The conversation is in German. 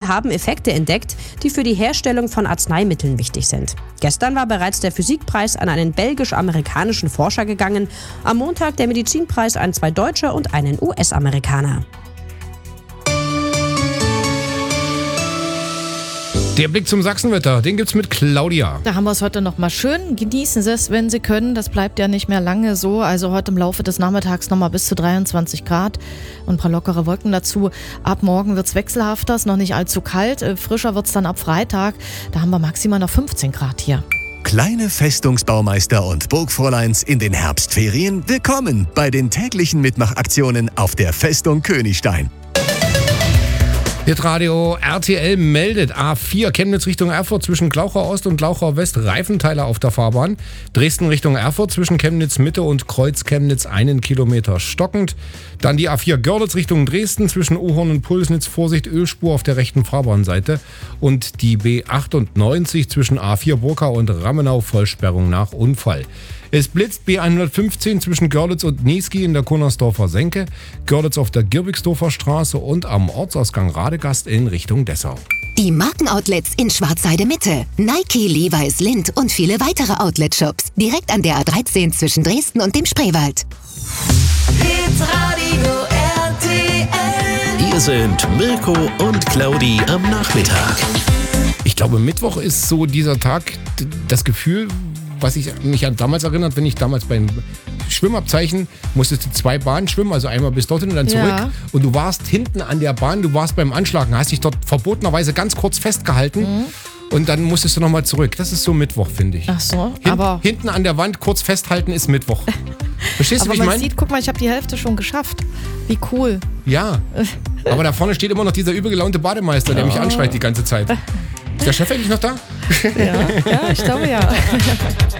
haben Effekte entdeckt, die für die Herstellung von Arzneimitteln wichtig sind. Gestern war bereits der Physikpreis an einen belgisch-amerikanischen Forscher gegangen, am Montag der Medizinpreis an 2 Deutsche und einen US-Amerikaner. Der Blick zum Sachsenwetter, den gibt's mit Claudia. Da haben wir es heute noch mal schön. Genießen Sie es, wenn Sie können. Das bleibt ja nicht mehr lange so. Also heute im Laufe des Nachmittags noch mal bis zu 23 Grad und ein paar lockere Wolken dazu. Ab morgen wird's wechselhafter, ist noch nicht allzu kalt. Frischer wird's dann ab Freitag. Da haben wir maximal noch 15 Grad hier. Kleine Festungsbaumeister und Burgfräuleins in den Herbstferien, willkommen bei den täglichen Mitmachaktionen auf der Festung Königstein. Hitradio RTL meldet A4 Chemnitz Richtung Erfurt zwischen Glauchau Ost und Glauchau West Reifenteiler auf der Fahrbahn. Dresden Richtung Erfurt zwischen Chemnitz Mitte und Kreuz Chemnitz 1 Kilometer stockend. Dann die A4 Görlitz Richtung Dresden zwischen Ohorn und Pulsnitz. Vorsicht, Ölspur auf der rechten Fahrbahnseite. Und die B98 zwischen A4 Burkau und Rammenau Vollsperrung nach Unfall. Es blitzt B115 zwischen Görlitz und Niesky in der Konnersdorfer Senke, Görlitz auf der Girbigsdorfer Straße und am Ortsausgang Radegast in Richtung Dessau. Die Markenoutlets in Schwarzheide Mitte, Nike, Levi's, Lindt und viele weitere Outlet-Shops. Direkt an der A13 zwischen Dresden und dem Spreewald. Hitradio RTL. Hier sind Mirko und Claudi am Nachmittag. Ich glaube, Mittwoch ist so dieser Tag, das Gefühl, was ich mich an damals erinnert, wenn ich damals beim Schwimmabzeichen musstest du 2 Bahnen schwimmen, also einmal bis dorthin und dann zurück. Ja. Und du warst hinten an der Bahn, du warst beim Anschlagen, hast dich dort verbotenerweise ganz kurz festgehalten und dann musstest du nochmal zurück. Das ist so Mittwoch, finde ich. Ach so, aber Hinten an der Wand kurz festhalten ist Mittwoch. Verstehst du, aber wie ich man meine? sieht, guck mal, ich habe die Hälfte schon geschafft. Wie cool. Ja, aber da vorne steht immer noch dieser übelgelaunte Bademeister, der mich anschreit die ganze Zeit. Ist der Chef eigentlich noch da? Ja, ich glaube ja.